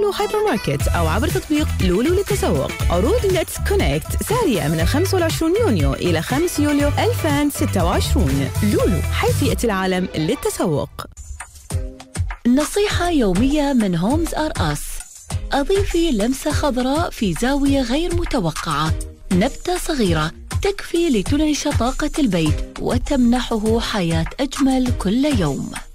لولو هايبر ماركت أو عبر تطبيق لولو للتسوق. عروض ليتس كونكت سارية من 25 يونيو إلى 5 يوليو 2026. لولو، حيث يأتي العالم للتسوق. نصيحة يومية من هومز آر أس: أضيفي لمسة خضراء في زاوية غير متوقعة. نبتة صغيرة تكفي لتنعش طاقة البيت وتمنحه حياة أجمل كل يوم.